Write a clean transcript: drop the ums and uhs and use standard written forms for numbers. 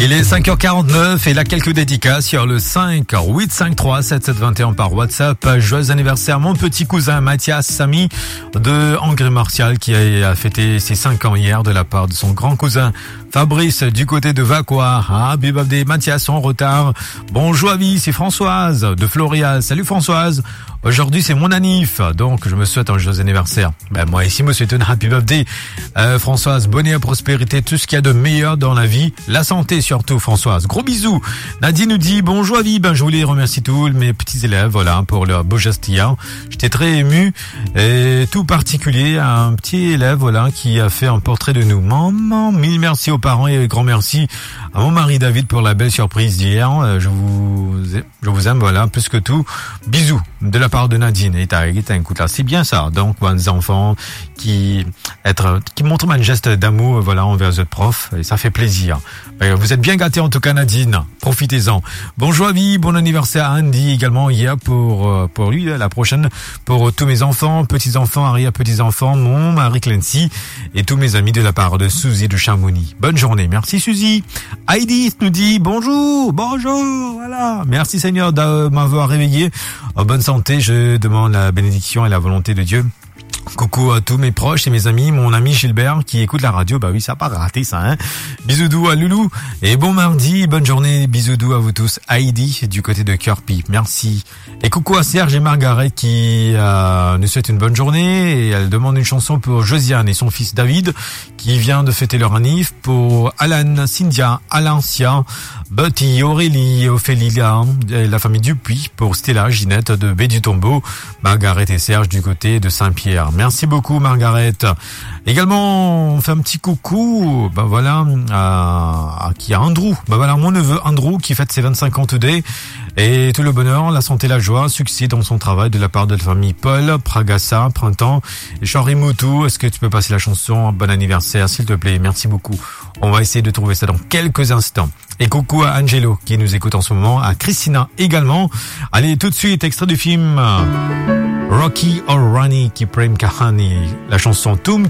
Il est 5h49 et là quelques dédicaces sur le 5 853 7721 par WhatsApp. Joyeux anniversaire mon petit cousin Mathias Samy de Angers Martial qui a fêté ses 5 ans hier de la part de son grand cousin Fabrice du côté de Vacoire. Happy birthday Mathias en retard. Bonjour à vie, c'est Françoise de Floréal. Salut Françoise. Aujourd'hui c'est mon anniv, donc je me souhaite un joyeux anniversaire. Moi ici me souhaite un happy birthday. Françoise, bonheur, prospérité, tout ce qu'il y a de meilleur dans la vie, la santé surtout Françoise. Gros bisous. Nadine nous dit bonjour à vie. Je voulais remercier tous mes petits élèves, voilà, pour leur beau geste hier. J'étais très ému et tout particulier à un petit élève, voilà, qui a fait un portrait de nous. Maman, mille merci aux parents et grand merci à mon mari David pour la belle surprise d'hier. Je vous aime, voilà, plus que tout. Bisous de la part de Nadine. Et écoute là, c'est bien ça. Donc, des enfants qui montrent un geste d'amour, voilà, envers votre prof, et ça fait plaisir. Vous êtes bien gâtés en tout cas Nadine. Profitez-en. Bonjour à vie, bon anniversaire à Andy également hier pour lui, la prochaine, pour tous mes enfants, petits-enfants, arrière-petits-enfants, mon mari Clancy et tous mes amis de la part de Suzy de Chamonix. Bonne journée. Merci Suzy. Heidi nous dit bonjour, voilà. Merci Seigneur de m'avoir réveillé. En bonne santé, je demande la bénédiction et la volonté de Dieu. Coucou à tous mes proches et mes amis, mon ami Gilbert qui écoute la radio, oui, ça n'a pas raté ça, hein. Bisous doux à Loulou et bon mardi, bonne journée, bisous doux à vous tous. Heidi du côté de Kirby, merci. Et coucou à Serge et Margaret qui nous souhaitent une bonne journée et elle demande une chanson pour Josiane et son fils David qui vient de fêter leur anniv, pour Alan, Cynthia, Alancia, Betty, Aurélie, Ophélie, la famille Dupuis, pour Stella, Ginette de Baie du Tombeau, Margaret et Serge du côté de Saint-Pierre. Merci beaucoup Margaret. Également, on fait un petit coucou, à qui a Andrew. Mon neveu Andrew qui fête ses 25 ans today. Et tout le bonheur, la santé, la joie, succès dans son travail de la part de la famille Paul, Pragassa, Printemps et Chorimutu. Est-ce que tu peux passer la chanson? Bon anniversaire, s'il te plaît. Merci beaucoup. On va essayer de trouver ça dans quelques instants. Et coucou à Angelo qui nous écoute en ce moment, à Christina également. Allez, tout de suite, extrait du film Rocky or Ronnie qui Prem Kahani, la chanson Tum